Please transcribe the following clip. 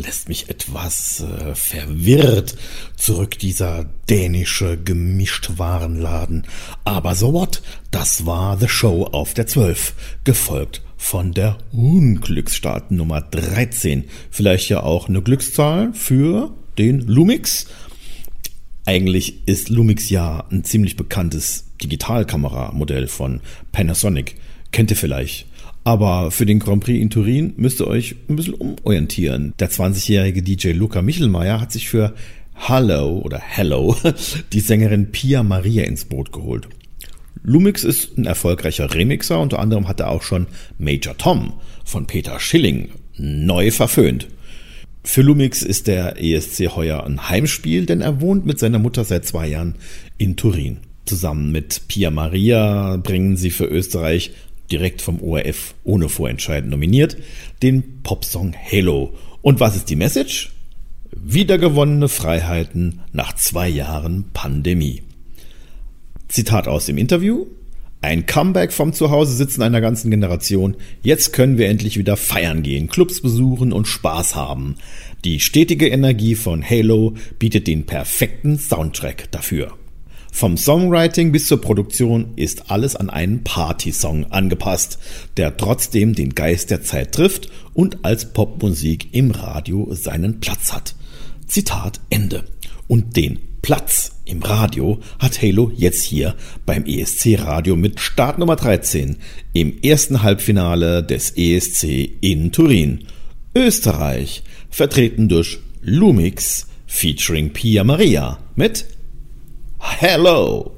lässt mich etwas verwirrt zurück, dieser dänische Gemischtwarenladen. Aber so what? Das war The Show auf der 12, gefolgt von der Unglücksstart Nummer 13. Vielleicht ja auch eine Glückszahl für den Lumix. Eigentlich ist Lumix ja ein ziemlich bekanntes Digitalkameramodell von Panasonic. Kennt ihr vielleicht? Aber für den Grand Prix in Turin müsst ihr euch ein bisschen umorientieren. Der 20-jährige DJ Luca Michelmeier hat sich für Hello die Sängerin Pia Maria ins Boot geholt. Lumix ist ein erfolgreicher Remixer, unter anderem hat er auch schon Major Tom von Peter Schilling neu verföhnt. Für Lumix ist der ESC heuer ein Heimspiel, denn er wohnt mit seiner Mutter seit 2 Jahren in Turin. Zusammen mit Pia Maria bringen sie für Österreich direkt vom ORF ohne Vorentscheiden nominiert den Popsong Hello. Und was ist die Message? Wiedergewonnene Freiheiten nach 2 Jahren Pandemie. Zitat aus dem Interview: Ein Comeback vom Zuhause-Sitzen einer ganzen Generation. Jetzt können wir endlich wieder feiern gehen, Clubs besuchen und Spaß haben. Die stetige Energie von Halo bietet den perfekten Soundtrack dafür. Vom Songwriting bis zur Produktion ist alles an einen Party-Song angepasst, der trotzdem den Geist der Zeit trifft und als Popmusik im Radio seinen Platz hat. Zitat Ende. Und den Platz im Radio hat Halo jetzt hier beim ESC Radio mit Start Nummer 13 im ersten Halbfinale des ESC in Turin. Österreich, vertreten durch Lumix featuring Pia Maria mit Hello.